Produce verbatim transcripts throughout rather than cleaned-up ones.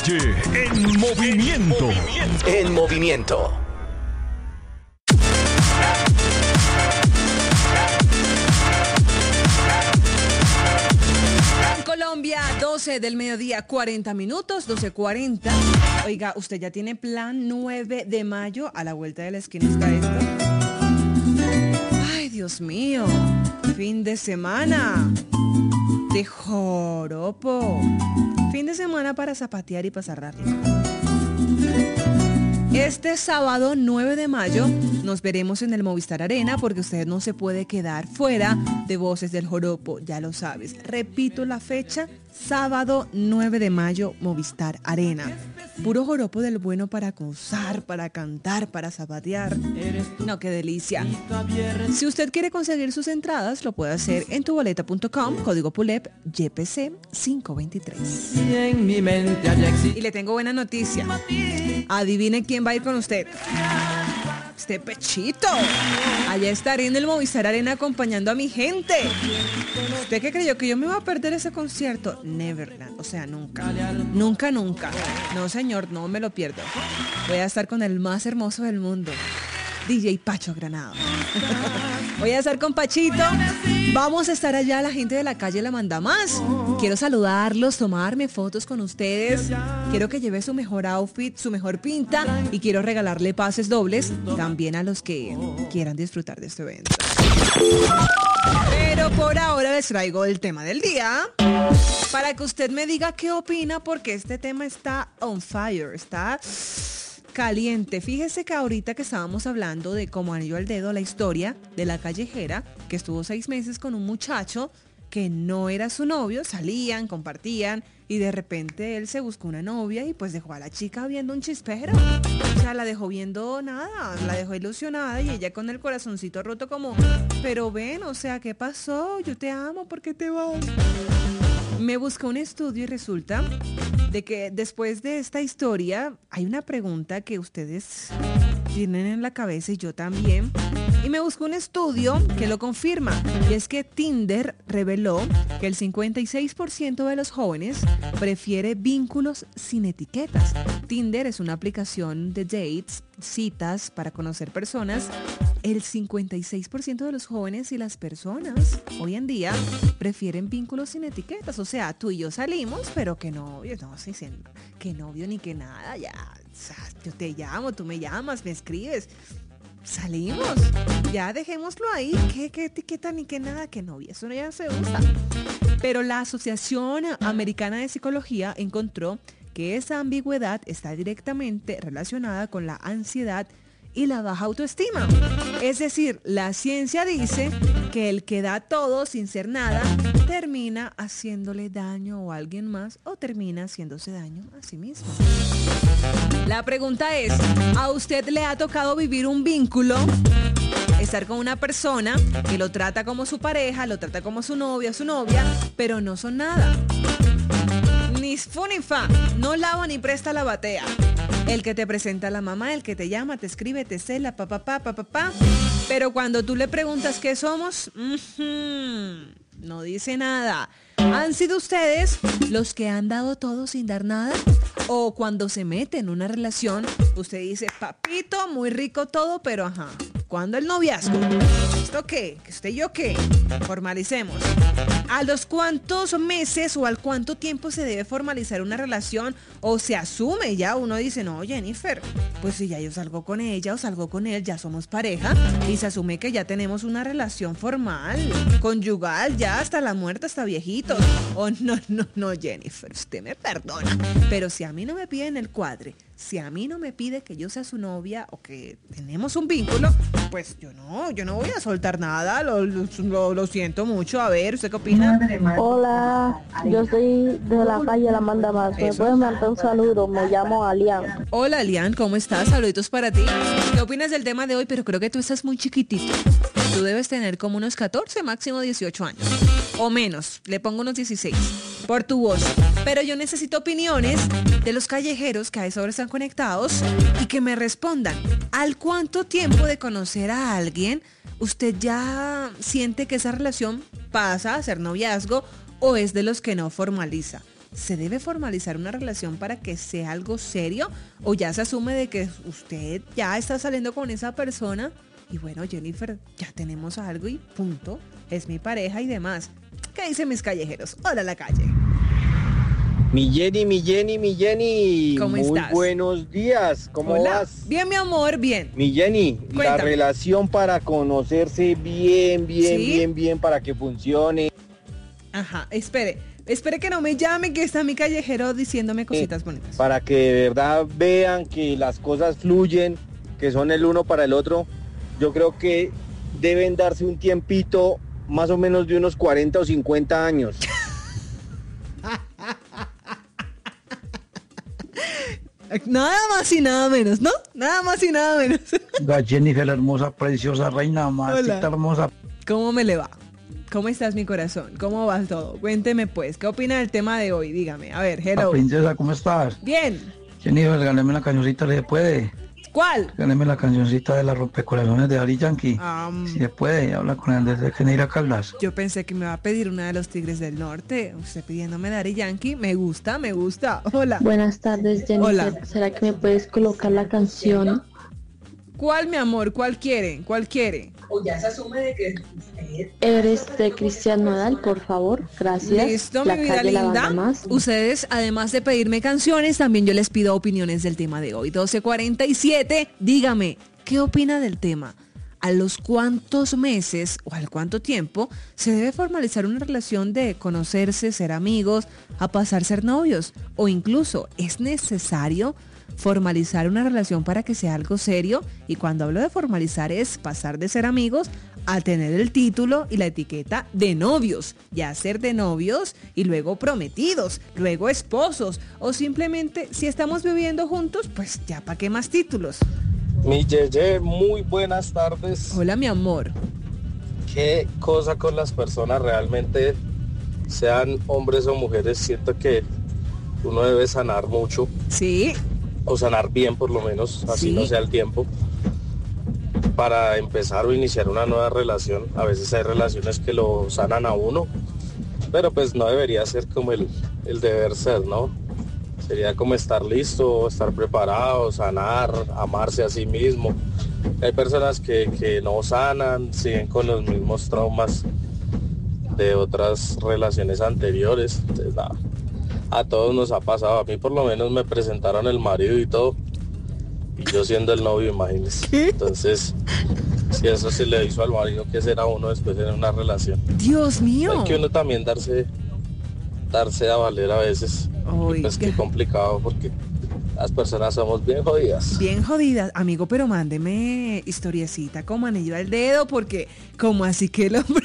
Calle en movimiento. En movimiento. Colombia, doce del mediodía, cuarenta minutos, doce cuarenta. Oiga, ¿usted ya tiene plan nueve de mayo? A la vuelta de la esquina está esto. Ay, Dios mío. Fin de semana de joropo. Fin de semana para zapatear y pasar rico. Este sábado nueve de mayo nos veremos en el Movistar Arena porque usted no se puede quedar fuera de Voces del Joropo, ya lo sabes. Repito la fecha, sábado nueve de mayo, Movistar Arena. Puro joropo del bueno para gozar, para cantar, para zapatear. No, qué delicia. Si usted quiere conseguir sus entradas, lo puede hacer en tuboleta punto com, código PULEP Y P C quinientos veintitrés. Y le tengo buena noticia. Adivine quién va a ir con usted. Este Pechito. Allá estaré en el Movistar Arena acompañando a mi gente. ¿Usted qué creyó? ¿Que yo me iba a perder ese concierto? Neverland, o sea, nunca. Nunca, nunca. No, señor, no me lo pierdo. Voy a estar con el más hermoso del mundo, D J Pacho Granado. Voy a estar con Pachito. Vamos a estar allá, la gente de la calle La Manda Más. Quiero saludarlos, tomarme fotos con ustedes. Quiero que lleve su mejor outfit, su mejor pinta. Y quiero regalarle pases dobles también a los que quieran disfrutar de este evento. Pero por ahora les traigo el tema del día para que usted me diga qué opina, porque este tema está on fire, está caliente. Fíjese que ahorita que estábamos hablando de como anillo al dedo la historia de la callejera que estuvo seis meses con un muchacho que no era su novio, salían, compartían y de repente él se buscó una novia y pues dejó a la chica viendo un chispero. O sea, la dejó viendo nada, la dejó ilusionada y ella con el corazoncito roto como, pero ven, o sea, ¿qué pasó? Yo te amo, ¿por qué te vas? Me busqué un estudio y resulta de que después de esta historia hay una pregunta que ustedes tienen en la cabeza y yo también. Y me busqué un estudio que lo confirma. Y es que Tinder reveló que el cincuenta y seis por ciento de los jóvenes prefiere vínculos sin etiquetas. Tinder es una aplicación de dates, citas para conocer personas. El cincuenta y seis por ciento de los jóvenes y las personas hoy en día prefieren vínculos sin etiquetas. O sea, tú y yo salimos, pero que novio, no sé si que novio ni que nada, ya. O sea, yo te llamo, tú me llamas, me escribes. Salimos, ya dejémoslo ahí. ¿Qué, qué etiqueta ni qué nada? Que novio, eso ya se usa. Pero la Asociación Americana de Psicología encontró que esa ambigüedad está directamente relacionada con la ansiedad y la baja autoestima. Es decir, la ciencia dice que el que da todo sin ser nada termina haciéndole daño a alguien más o termina haciéndose daño a sí mismo. La pregunta es, ¿a usted le ha tocado vivir un vínculo? Estar con una persona que lo trata como su pareja, lo trata como su novia, su novia, pero no son nada. Ni fu ni fa, no lava ni presta la batea. El que te presenta a la mamá, el que te llama, te escribe, te cela, pa, pa, pa, pa, pa, pa. Pero cuando tú le preguntas qué somos, uh-huh, no dice nada. ¿Han sido ustedes los que han dado todo sin dar nada? O cuando se mete en una relación, usted dice, papito, muy rico todo, pero ajá, ¿cuándo el noviazgo? ¿Esto qué? ¿Que usted y yo qué? Formalicemos. ¿A los cuántos meses o al cuánto tiempo se debe formalizar una relación? O se asume ya, uno dice, no, Jennifer, pues si ya yo salgo con ella o salgo con él, ya somos pareja. Y se asume que ya tenemos una relación formal, conyugal, ya hasta la muerte, hasta viejitos. Oh, no, no, no, Jennifer, usted me perdona. Pero si a mí no me piden el cuadre, si a mí no me pide que yo sea su novia o que tenemos un vínculo, pues yo no, yo no voy a soltar nada, lo, lo, lo siento mucho. A ver, ¿usted qué opina? Hola, yo soy de la calle La Manda Más. ¿Me puedes mandar un saludo? Me llamo Alian. Hola, Alian, ¿cómo estás? Saluditos para ti. ¿Qué opinas del tema de hoy? Pero creo que tú estás muy chiquitito. Tú debes tener como unos catorce, máximo dieciocho años. O menos, le pongo unos dieciséis. Por tu voz. Pero yo necesito opiniones de los callejeros que a esa hora están conectados y que me respondan. ¿Al cuánto tiempo de conocer a alguien usted ya siente que esa relación pasa a ser noviazgo o es de los que no formaliza? ¿Se debe formalizar una relación para que sea algo serio? ¿O ya se asume de que usted ya está saliendo con esa persona? Y bueno, Jennifer, ya tenemos algo y punto. Es mi pareja y demás. ¿Qué dicen mis callejeros? Hola, la calle. Mi Jenny, mi Jenny, mi Jenny. ¿Cómo Muy estás? buenos días. ¿Cómo Hola. vas? Bien, mi amor, bien. Mi Jenny, Cuéntame. la relación para conocerse bien, bien, ¿Sí? bien, bien, para que funcione. Ajá, espere. Espere que no me llame, que está mi callejero diciéndome cositas bonitas. Para que de verdad vean que las cosas fluyen, que son el uno para el otro. Yo creo que deben darse un tiempito más o menos de unos cuarenta o cincuenta años. Nada más y nada menos, ¿no? Nada más y nada menos. La Jennifer, hermosa, preciosa, reina, mamacita Hola. hermosa. ¿Cómo me le va? ¿Cómo estás, mi corazón? ¿Cómo va todo? Cuénteme, pues. ¿Qué opina del tema de hoy? Dígame. A ver, La hello. princesa, ¿cómo estás? Bien. Jennifer, gáneme la cancioncita, ¿le puede? ¿Cuál? Gáneme la cancioncita de la rompecorazones de Daddy Yankee. Um, Si le puede, habla con el de Keneira Caldas. yo pensé que me va a pedir una de los Tigres del Norte. Usted pidiéndome Daddy Yankee. Me gusta, me gusta. Hola. Buenas tardes, Jennifer. Hola. ¿Será que me puedes colocar la canción? ¿Cuál, mi amor? ¿Cuál quiere? ¿Cuál quiere? Eres de Cristian Nodal, por favor. Gracias. Listo, La mi vida calle La linda. Banda Más. Ustedes, además de pedirme canciones, también yo les pido opiniones del tema de hoy. doce cuarenta y siete, dígame, ¿qué opina del tema? ¿A los cuántos meses o al cuánto tiempo se debe formalizar una relación de conocerse, ser amigos, a pasar a ser novios? O incluso, ¿es necesario formalizar una relación para que sea algo serio? Y cuando hablo de formalizar es pasar de ser amigos a tener el título y la etiqueta de novios, ya ser de novios y luego prometidos, luego esposos, o simplemente si estamos viviendo juntos, pues ya para qué más títulos. Mi Yeye, muy buenas tardes. Hola, mi amor. Qué cosa con las personas realmente, sean hombres o mujeres, siento que uno debe sanar mucho, Sí, o sanar bien por lo menos, así Sí. no sea el tiempo, para empezar o iniciar una nueva relación. A veces hay relaciones que lo sanan a uno, pero pues no debería ser como el, el deber ser, ¿no? Sería como estar listo, estar preparado, sanar, amarse a sí mismo. Hay personas que, que no sanan, siguen con los mismos traumas de otras relaciones anteriores. Entonces, nada, a todos nos ha pasado. A mí por lo menos me presentaron el marido y todo, y yo siendo el novio, imagínense. Entonces, si eso se le hizo al marido, ¿qué será uno después en una relación? Dios mío. Hay que uno también darse, darse a valer a veces. Uy, Y pues qué- qué complicado, porque las personas somos bien jodidas. Bien jodida, amigo, pero mándeme historiecita como anillo al dedo, porque como así que el hombre...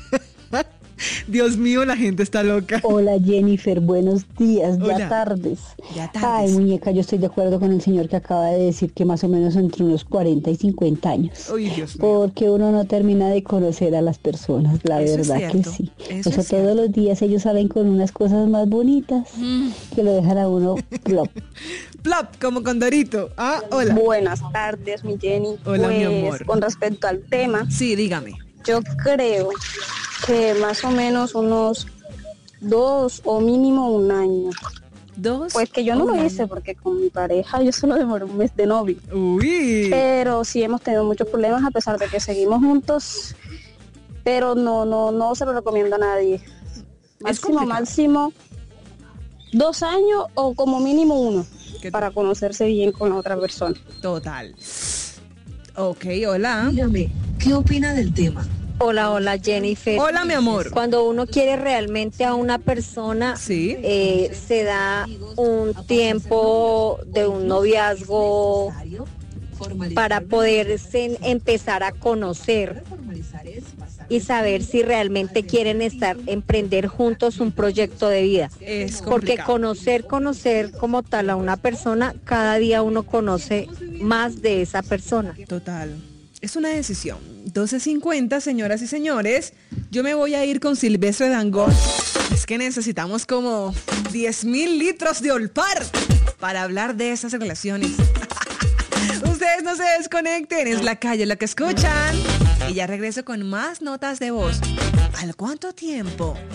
Dios mío, la gente está loca. Hola Jennifer, buenos días, Hola. ya tardes. Ya Ay, tardes. muñeca, yo estoy de acuerdo con el señor que acaba de decir que más o menos entre unos cuarenta y cincuenta años. Uy, Dios mío. Porque uno no termina de conocer a las personas, la Eso es verdad que cierto, sí. eso O sea, es cierto. todos los días ellos salen con unas cosas más bonitas Mm. que lo dejan a uno plop. Plop, como Condorito. Ah, hola. Buenas tardes, mi Jenny. Hola, mi Pues, amor. con respecto al tema, Sí, dígame. yo creo que más o menos unos dos o mínimo un año. Dos. Pues que yo no un lo año. hice porque con mi pareja yo solo demoré un mes de novio. Uy. Pero sí hemos tenido muchos problemas a pesar de que seguimos juntos. Pero no, no, no se lo recomiendo a nadie. Máximo, complicado. máximo dos años o como mínimo uno ¿Qué para conocerse bien con la otra persona. Total. Ok, hola. Dígame, ¿qué opina del tema? Hola, hola Jennifer. Hola, mi amor. Cuando uno quiere realmente a una persona, Sí. eh, se da un tiempo de un noviazgo para poderse empezar a conocer y saber si realmente quieren estar, emprender juntos un proyecto de vida. Es Porque complicado. conocer, conocer como tal a una persona, cada día uno conoce más de esa persona. Total. Es una decisión. doce cincuenta, señoras y señores. Yo me voy a ir con Silvestre Dangond. Es que necesitamos como diez mil litros de Olpar para hablar de esas relaciones. Ustedes no se desconecten. Es La Calle lo que escuchan. Y ya regreso con más notas de voz. ¿Al cuánto tiempo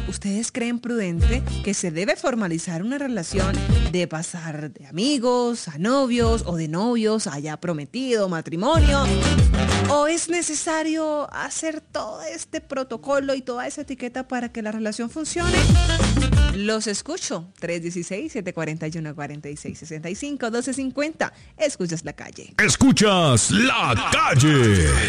¿Ustedes creen prudente que se debe formalizar una relación de pasar de amigos a novios o de novios a ya prometido matrimonio? ¿O es necesario hacer todo este protocolo y toda esa etiqueta para que la relación funcione? Los escucho. tres uno seis, siete cuatro uno, cuatro seis seis cinco, doce cincuenta. Escuchas La Calle. Escuchas La Calle.